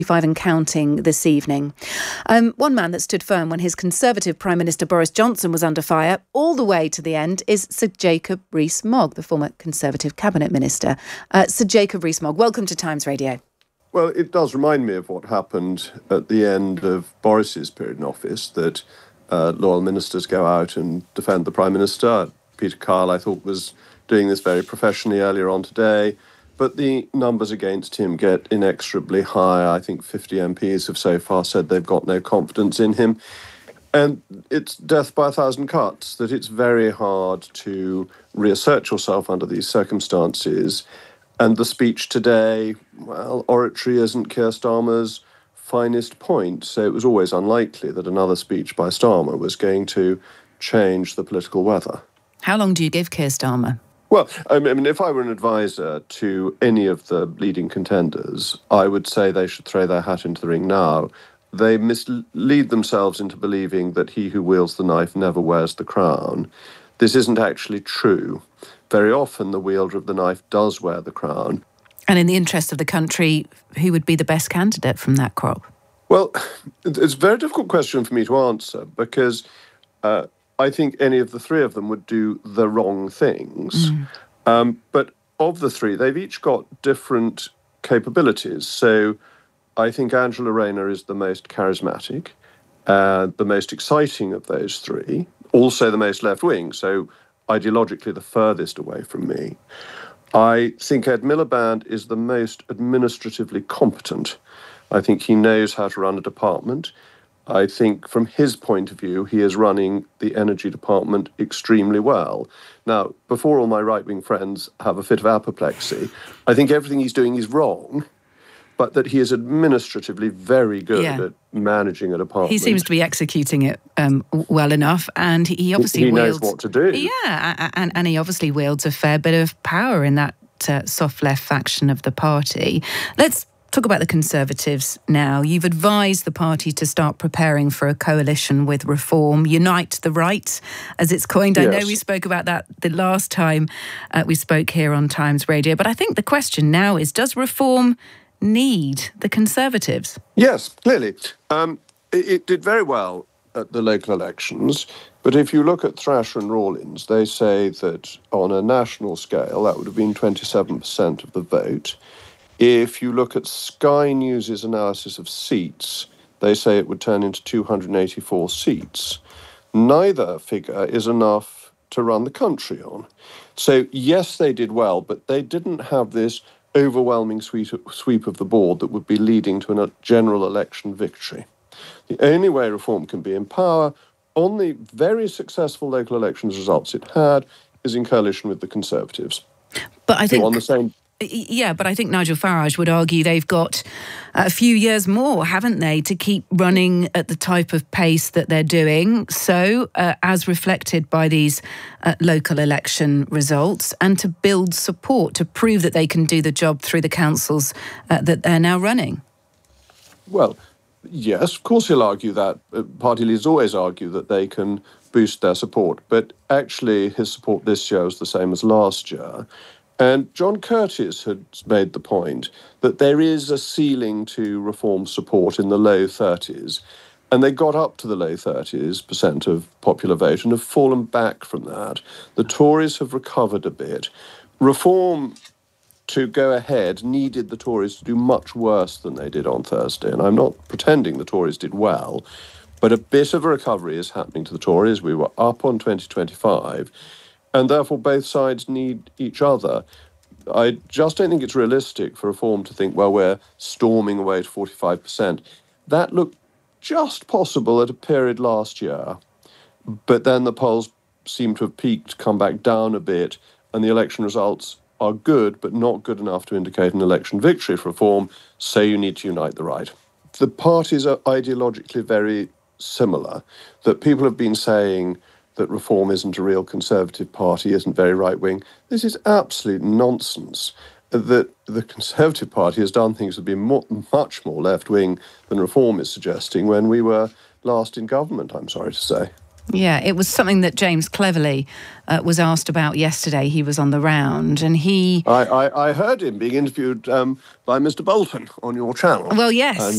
and counting this evening. One man that stood firm when his Conservative Prime Minister Boris Johnson was under fire all the way to the end is Sir Jacob Rees-Mogg, the former Conservative Cabinet Minister. Sir Jacob Rees-Mogg, welcome to Times Radio. Well, it does remind me of what happened at the end of Boris's period in office, that loyal ministers go out and defend the Prime Minister. Peter Kyle, I thought, was doing this very professionally earlier on today. But the numbers against him get inexorably high. I think 50 MPs have so far said they've got no confidence in him. And it's death by a thousand cuts, that it's very hard to reassert yourself under these circumstances. And the speech today, well, oratory isn't Keir Starmer's finest point. So it was always unlikely that another speech by Starmer was going to change the political weather. How long do you give Keir Starmer? Well, I mean, if I were an advisor to any of the leading contenders, I would say they should throw their hat into the ring now. They mislead themselves into believing that he who wields the knife never wears the crown. This isn't actually true. Very often the wielder of the knife does wear the crown. And in the interest of the country, who would be the best candidate from that crop? Well, it's a very difficult question for me to answer because I think any of the three of them would do the wrong things. But of the three, they've each got different capabilities. So I think Angela Rayner is the most charismatic, the most exciting of those three, also the most left-wing, so ideologically the furthest away from me. I think Ed Miliband is the most administratively competent. I think he knows how to run a department. I think from his point of view, he is running the energy department extremely well. Now, before all my right-wing friends have a fit of apoplexy, I think everything he's doing is wrong, but that he is administratively very good at managing a department. He seems to be executing it well enough, and he obviously he knows what to do. Yeah, and he obviously wields a fair bit of power in that soft left faction of the party. Let's talk about the Conservatives now. You've advised the party to start preparing for a coalition with Reform, Unite the Right, as it's coined. I know we spoke about that the last time we spoke here on Times Radio, but I think the question now is, does Reform need the Conservatives? Yes, clearly. It did very well at the local elections, but if you look at Thrasher and Rawlins, they say that on a national scale, that would have been 27% of the vote. If you look at Sky News' analysis of seats, they say it would turn into 284 seats. Neither figure is enough to run the country on. So, yes, they did well, but they didn't have this overwhelming sweep of the board that would be leading to a general election victory. The only way Reform can be in power on the very successful local elections results it had is in coalition with the Conservatives. But I think on the same. Yeah, but I think Nigel Farage would argue they've got a few years more, haven't they, to keep running at the type of pace that they're doing. So, as reflected by these local election results, and to build support to prove that they can do the job through the councils that they're now running. Well, yes, of course he'll argue that. Party leaders always argue that they can boost their support. But actually, his support this year is the same as last year. And John Curtis had made the point that there is a ceiling to Reform support in the low 30s. And they got up to the low 30% of popular vote and have fallen back from that. The Tories have recovered a bit. Reform, to go ahead, needed the Tories to do much worse than they did on Thursday. And I'm not pretending the Tories did well, but a bit of a recovery is happening to the Tories. We were up on 2025. And therefore, both sides need each other. I just don't think it's realistic for Reform to think, well, we're storming away to 45%. That looked just possible at a period last year. But then the polls seem to have peaked, come back down a bit, and the election results are good, but not good enough to indicate an election victory for Reform, so you need to unite the right. The parties are ideologically very similar, that people have been saying that Reform isn't a real Conservative party, isn't very right-wing. This is absolute nonsense. That the Conservative Party has done things that have been much more left-wing than Reform is suggesting when we were last in government, I'm sorry to say. Yeah, it was something that James Cleverly was asked about yesterday. He was on the round, and he... I heard him being interviewed by Mr. Bolton on your channel. Well, yes.